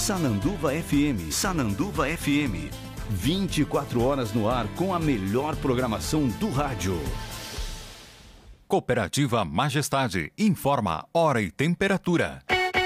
Sananduva FM. Sananduva FM. 24 horas no ar com a melhor programação do rádio. Cooperativa Majestade informa hora e temperatura.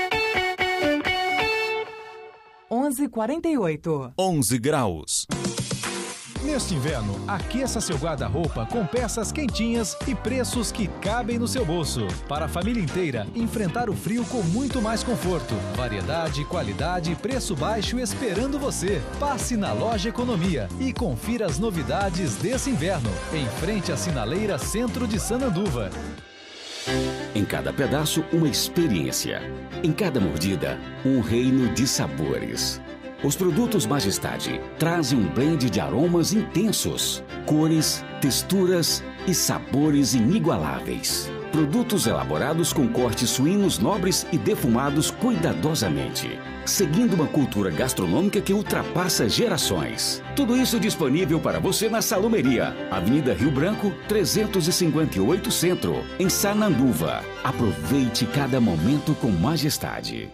11h48. 11 graus. Neste inverno, aqueça seu guarda-roupa com peças quentinhas e preços que cabem no seu bolso. Para a família inteira, enfrentar o frio com muito mais conforto. Variedade, qualidade e preço baixo esperando você. Passe na Loja Economia e confira as novidades desse inverno. Em frente à Sinaleira Centro de Sananduva. Em cada pedaço, uma experiência. Em cada mordida, um reino de sabores. Os produtos Majestade trazem um blend de aromas intensos, cores, texturas e sabores inigualáveis. Produtos elaborados com cortes suínos nobres e defumados cuidadosamente, seguindo uma cultura gastronômica que ultrapassa gerações. Tudo isso disponível para você na Salumeria, Avenida Rio Branco, 358 Centro, em Sananduva. Aproveite cada momento com Majestade.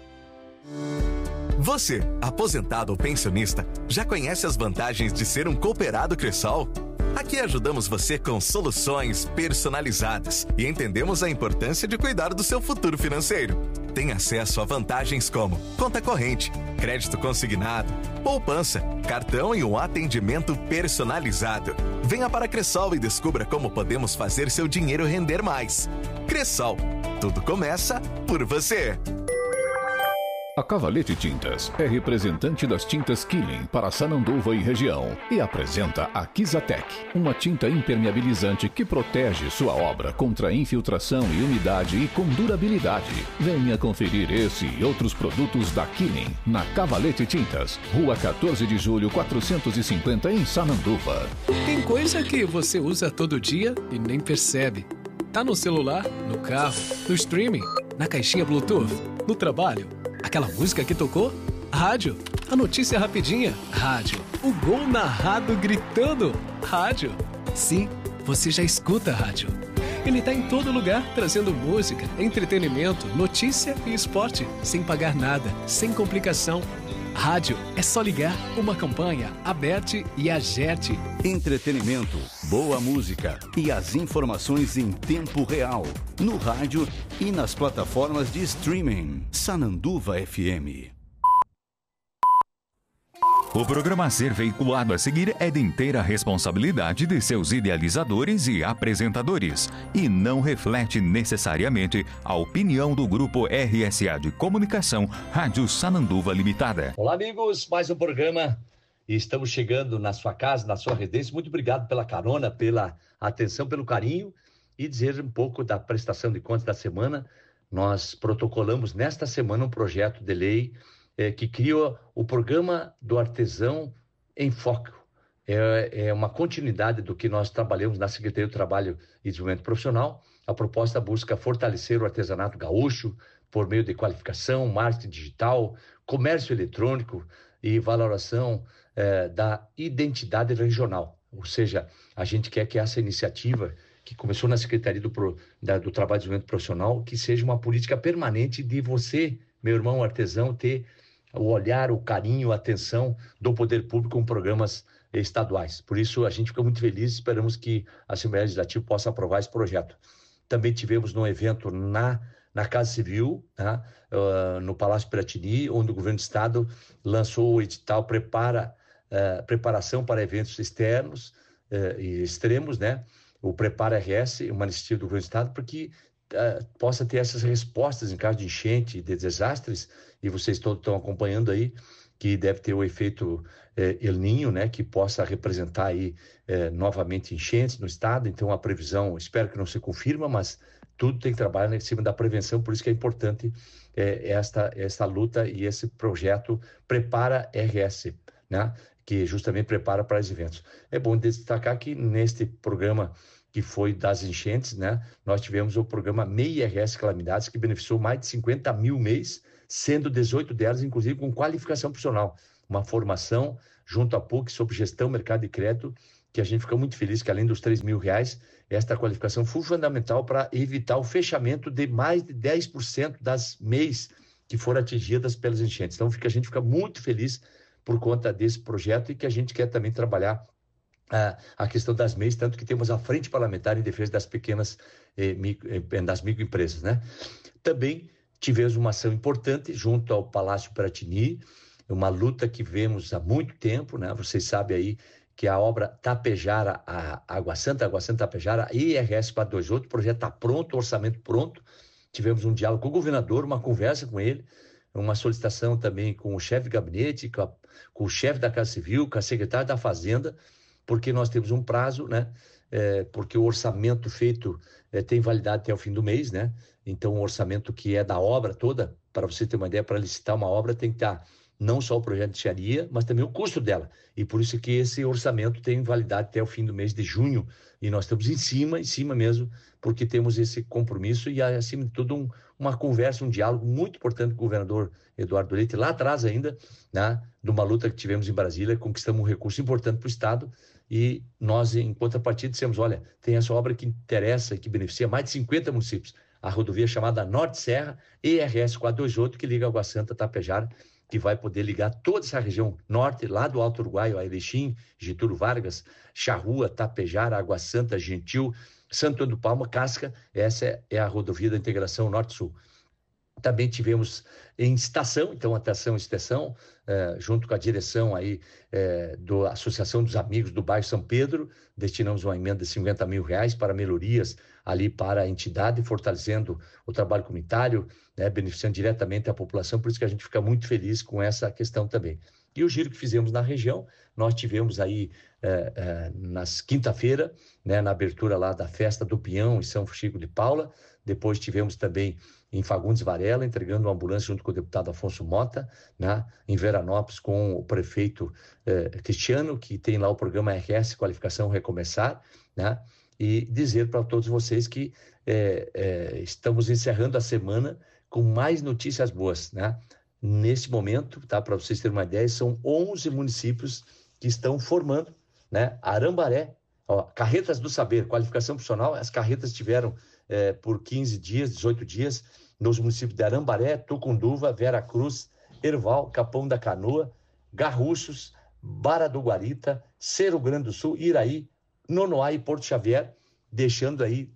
Você, aposentado ou pensionista, já conhece as vantagens de ser um cooperado Cressol? Aqui ajudamos você com soluções personalizadas e entendemos a importância de cuidar do seu futuro financeiro. Tem acesso a vantagens como conta corrente, crédito consignado, poupança, cartão e um atendimento personalizado. Venha para a Cressol e descubra como podemos fazer seu dinheiro render mais. Cressol, tudo começa por você. A Cavalete Tintas é representante das tintas Killing para Sananduva e região e apresenta a Kizatec, uma tinta impermeabilizante que protege sua obra contra infiltração e umidade e com durabilidade. Venha conferir esse e outros produtos da Killing na Cavalete Tintas, Rua 14 de Julho 450 em Sananduva. Tem coisa que você usa todo dia e nem percebe. Tá no celular, no carro, no streaming, na caixinha Bluetooth, no trabalho. Aquela música que tocou? Rádio. A notícia rapidinha? Rádio. O gol narrado gritando? Rádio. Sim, você já escuta rádio. Ele tá em todo lugar, trazendo música, entretenimento, notícia e esporte, sem pagar nada, sem complicação. Rádio é só ligar, uma campanha, Aberte e Agerte. Entretenimento, boa música e as informações em tempo real. No rádio e nas plataformas de streaming. Sananduva FM. O programa a ser veiculado a seguir é de inteira responsabilidade de seus idealizadores e apresentadores e não reflete necessariamente a opinião do Grupo RSA de Comunicação Rádio Sananduva Limitada. Olá, amigos, mais um programa e estamos chegando na sua casa, na sua residência. Muito obrigado pela carona, pela atenção, pelo carinho e dizer um pouco da prestação de contas da semana. Nós protocolamos nesta semana um projeto de lei que cria o programa do artesão em foco. É uma continuidade do que nós trabalhamos na Secretaria do Trabalho e Desenvolvimento Profissional. A proposta busca fortalecer o artesanato gaúcho por meio de qualificação, marketing digital, comércio eletrônico e valoração da identidade regional. Ou seja, a gente quer que essa iniciativa que começou na Secretaria do Trabalho e Desenvolvimento Profissional, que seja uma política permanente de você, meu irmão artesão, ter o olhar, o carinho, a atenção do poder público com programas estaduais. Por isso, a gente fica muito feliz e esperamos que a Assembleia Legislativa possa aprovar esse projeto. Também tivemos um evento na Casa Civil, tá? No Palácio Piratini, onde o Governo do Estado lançou o edital Preparação para Eventos Externos e Extremos, né? O Prepara RS, uma iniciativa do Governo do Estado, para que possa ter essas respostas em caso de enchente e de desastres, e vocês todos estão acompanhando aí, que deve ter o efeito El Niño, né, que possa representar aí novamente enchentes no estado. Então a previsão, espero que não se confirma, mas tudo tem que trabalhar em cima da prevenção, por isso que é importante esta luta e esse projeto Prepara RS, né, que justamente prepara para os eventos. É bom destacar que neste programa que foi das enchentes, né, nós tivemos o programa MEI RS Calamidades, que beneficiou mais de 50 mil mês, sendo 18 delas, inclusive, com qualificação profissional. Uma formação junto à PUC sobre gestão, mercado de crédito, que a gente fica muito feliz que, além dos R$3.000, esta qualificação foi fundamental para evitar o fechamento de mais de 10% das MEIs que foram atingidas pelas enchentes. Então, a gente fica muito feliz por conta desse projeto e que a gente quer também trabalhar a questão das MEIs, tanto que temos a Frente Parlamentar em Defesa das Pequenas das microempresas, né? Também tivemos uma ação importante junto ao Palácio Piratini, uma luta que vemos há muito tempo, né? Vocês sabem aí que a obra Tapejara, a Água Santa Tapejara, IRS 428, o projeto está pronto, o orçamento pronto. Tivemos um diálogo com o governador, uma conversa com ele, uma solicitação também com o chefe de gabinete, com o chefe da Casa Civil, com a secretária da Fazenda, porque nós temos um prazo, né? Porque o orçamento feito tem validade até o fim do mês, né? Então, o orçamento que é da obra toda, para você ter uma ideia, para licitar uma obra tem que estar não só o projeto de engenharia, mas também o custo dela. E por isso que esse orçamento tem validade até o fim do mês de junho. E nós estamos em cima mesmo, porque temos esse compromisso e, acima de tudo, uma conversa, um diálogo muito importante com o governador Eduardo Leite, lá atrás ainda, né, de uma luta que tivemos em Brasília, conquistamos um recurso importante para o Estado e nós, em contrapartida, dissemos, olha, tem essa obra que interessa, que beneficia mais de 50 municípios, a rodovia chamada Norte Serra, ERS 428, que liga Água Santa, Tapejara, que vai poder ligar toda essa região norte, lá do Alto Uruguai, a Erechim, Getúlio Vargas, Charrua, Tapejara, Água Santa, Gentil, Santo Antônio do Palma, Casca, essa é a rodovia da integração Norte-Sul. Também tivemos em estação, então a estação, junto com a direção aí da Associação dos Amigos do Bairro São Pedro, destinamos uma emenda de R$50 mil para melhorias ali para a entidade, fortalecendo o trabalho comunitário, né, beneficiando diretamente a população, por isso que a gente fica muito feliz com essa questão também. E o giro que fizemos na região, nós tivemos aí nas quinta-feira, né, na abertura lá da Festa do Pinhão em São Chico de Paula, depois tivemos também em Fagundes Varela, entregando uma ambulância junto com o deputado Afonso Mota, né, em Veranópolis com o prefeito Cristiano, que tem lá o programa RS Qualificação Recomeçar, né, e dizer para todos vocês que estamos encerrando a semana com mais notícias boas, né? Nesse momento, tá, para vocês terem uma ideia, são 11 municípios que estão formando, né? Arambaré, Carretas do Saber, qualificação profissional, as carretas tiveram por 15 dias, 18 dias, nos municípios de Arambaré, Tucunduva, Vera Cruz, Erval, Capão da Canoa, Garruchos, Barra do Guarita, Cerro Grande do Sul, Iraí, Nonoá e Porto Xavier, deixando aí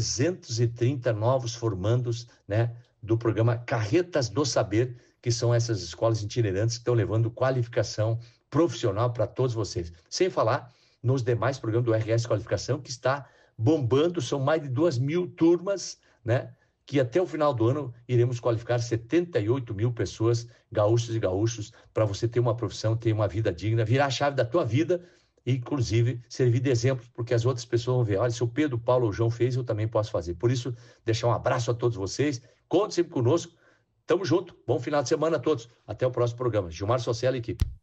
330 novos formandos, né, do programa Carretas do Saber, que são essas escolas itinerantes que estão levando qualificação profissional para todos vocês. Sem falar nos demais programas do RS Qualificação, que está bombando, são mais de 2.000 turmas, né, que até o final do ano iremos qualificar 78 mil pessoas, gaúchos e gaúchos, para você ter uma profissão, ter uma vida digna, virar a chave da tua vida, e, inclusive, servir de exemplo, porque as outras pessoas vão ver, olha, se o Pedro, Paulo ou o João fez, eu também posso fazer. Por isso, deixar um abraço a todos vocês, contem sempre conosco, tamo junto, bom final de semana a todos, até o próximo programa. Gilmar Socella e equipe.